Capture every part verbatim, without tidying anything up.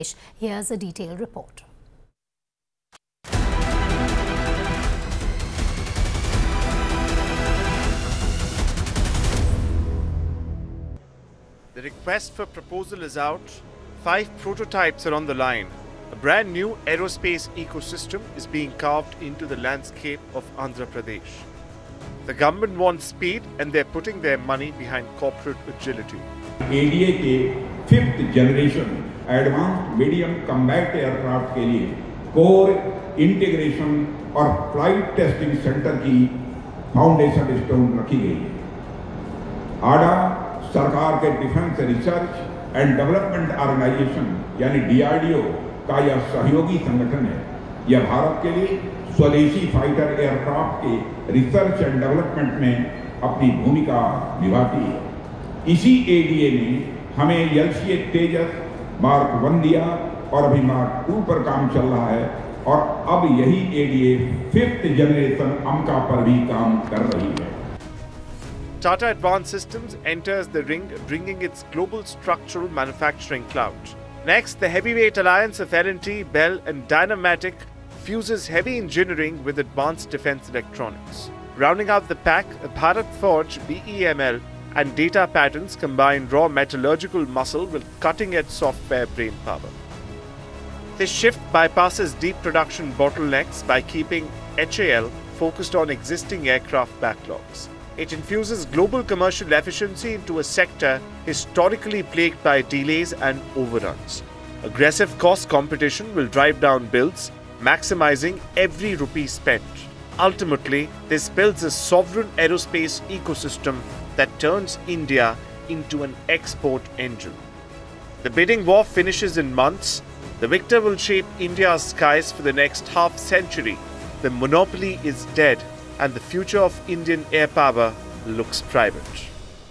Here's a detailed report. The request for proposal is out. Five prototypes are on the line. A brand new aerospace ecosystem is being carved into the landscape of Andhra Pradesh. The government wants speed and they're putting their money behind corporate agility. A D A के fifth generation advanced medium combat aircraft के लिए core integration और flight testing center की foundation stone रखी गई है. A D A सरकार के defence research and development organisation यानी डी आर डी ओ का यह सहयोगी संगठन है. यह भारत के लिए स्वदेशी फाइटर एयरक्राफ्ट के रिसर्च एंड डेवलपमेंट में अपनी भूमिका निभाती है. इसी ए डी ए ने हमें एल सी ए तेजस मार्क वन दिया और अभी मार्क टू पर काम चल रहा है और अब यही A D A fifth generation अमका पर भी काम कर रही है. Tata Advanced Systems enters the ring, bringing its global structural manufacturing clout. Next, the heavyweight alliance of L and T, Bell and Dynamatic fuses heavy engineering with advanced defense electronics. Rounding out the pack, Bharat Forge, B E M L and Data Patterns combine raw metallurgical muscle with cutting-edge software brain power. This shift bypasses deep production bottlenecks by keeping H A L focused on existing aircraft backlogs. It infuses global commercial efficiency into a sector historically plagued by delays and overruns. Aggressive cost competition will drive down bills, maximizing every rupee spent. Ultimately, this builds a sovereign aerospace ecosystem that turns India into an export engine. The bidding war finishes in months. The victor will shape India's skies for the next half century. The monopoly is dead, and the future of Indian air power looks private.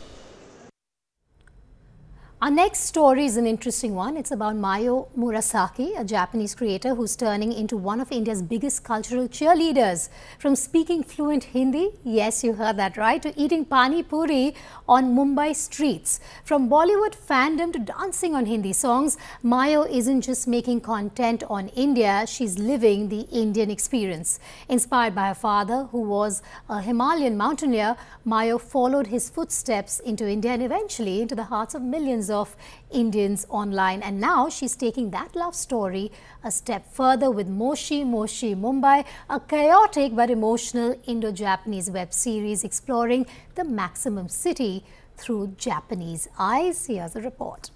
Our next story is an interesting one. It's about Mayo Murasaki, a Japanese creator who's turning into one of India's biggest cultural cheerleaders. From speaking fluent Hindi, yes, you heard that right, to eating pani puri on Mumbai streets. From Bollywood fandom to dancing on Hindi songs, Mayo isn't just making content on India, she's living the Indian experience. Inspired by her father, who was a Himalayan mountaineer, Mayo followed his footsteps into India and eventually into the hearts of millions of Indians online, and now she's taking that love story a step further with Moshi Moshi Mumbai, a chaotic but emotional Indo-Japanese web series exploring the maximum city through Japanese eyes. Here's a report.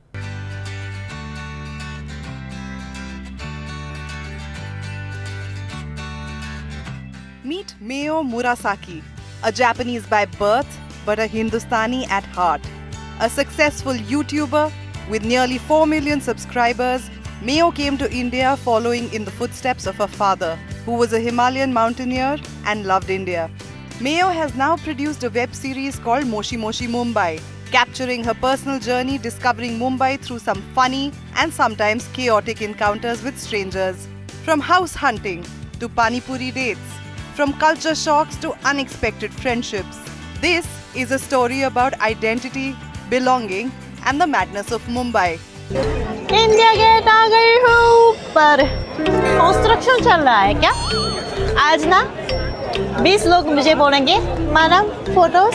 Meet Mayo Murasaki, a Japanese by birth but a Hindustani at heart. A successful YouTuber with nearly four million subscribers, Mayo came to India following in the footsteps of her father, who was a Himalayan mountaineer and loved India. Mayo has now produced a web series called Moshi Moshi Mumbai, capturing her personal journey discovering Mumbai through some funny and sometimes chaotic encounters with strangers. From house hunting to pani puri dates, from culture shocks to unexpected friendships. This is a story about identity, belonging and the madness of Mumbai. India gate आ गई हूँ, पर construction चल रहा है क्या? आज ना बीस लोग मुझे बोलेंगे मैडम फोटोज.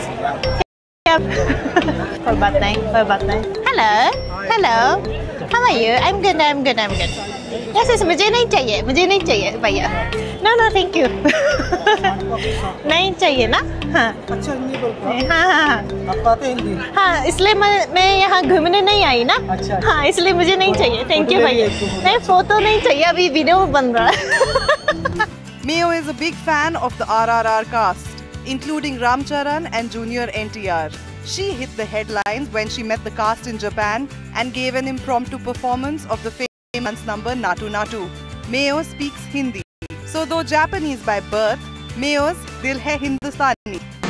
कोई बात नहीं, कोई बात नहीं. Hello hello, how are you? I am good, I am good, I am good. Yes yes, मुझे नहीं चाहिए, मुझे नहीं चाहिए भैया. No no thank you. नहीं चाहिए ना? हाँ अच्छा, हिंदी बोलते हैं. हाँ हाँ आप आते हैं हिंदी? हाँ, इसलिए मैं मैं यहाँ घूमने नहीं आई ना. अच्छा, हाँ, इसलिए मुझे नहीं चाहिए. थैंक यू भैया. नहीं, फोटो नहीं चाहिए, अभी वीडियो बन रहा है. Mayo is a big fan of the R R R cast, including Ram Charan and Junior N T R. She hit the headlines when she met the cast in Japan and gave an impromptu performance of the famous number Natu Natu. Mayo speaks Hindi. So though Japanese by birth, Mayo's dil hai Hindustani.